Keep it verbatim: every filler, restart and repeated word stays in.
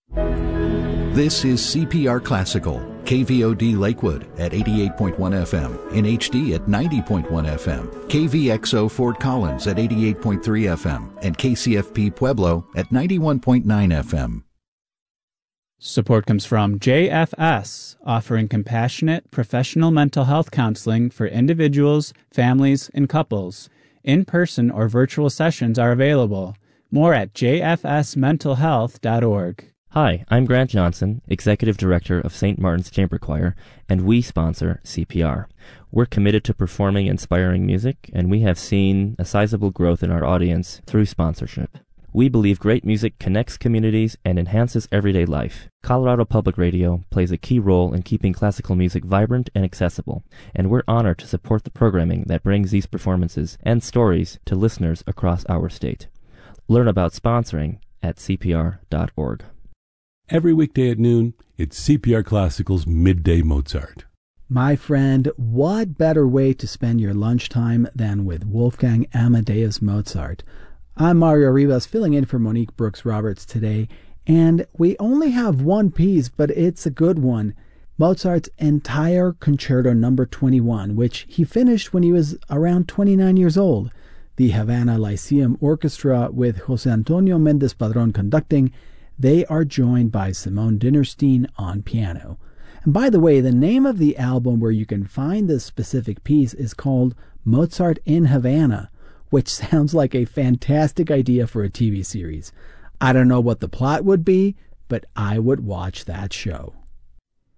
This is C P R Classical, K V O D Lakewood at eighty-eight point one F M, in H D at ninety point one F M, K V X O Fort Collins at eighty-eight point three F M, and K C F P Pueblo at ninety-one point nine F M. Support comes from J F S, offering compassionate, professional mental health counseling for individuals, families, and couples. In-person or virtual sessions are available. More at j f s mental health dot org. Hi, I'm Grant Johnson, Executive Director of Saint Martin's Chamber Choir, and we sponsor C P R. We're committed to performing inspiring music, and we have seen a sizable growth in our audience through sponsorship. We believe great music connects communities and enhances everyday life. Colorado Public Radio plays a key role in keeping classical music vibrant and accessible, and we're honored to support the programming that brings these performances and stories to listeners across our state. Learn about sponsoring at c p r dot org. Every weekday at noon, it's C P R Classical's Midday Mozart. My friend, what better way to spend your lunchtime than with Wolfgang Amadeus Mozart? I'm Mario Rivas, filling in for Monique Brooks-Roberts today, and we only have one piece, but it's a good one. Mozart's entire Concerto number twenty-one, which he finished when he was around twenty-nine years old. The Havana Lyceum Orchestra, with José Antonio Méndez Padrón conducting, they are joined by Simone Dinnerstein on piano. And by the way, the name of the album where you can find this specific piece is called Mozart in Havana, which sounds like a fantastic idea for a T V series. I don't know what the plot would be, but I would watch that show.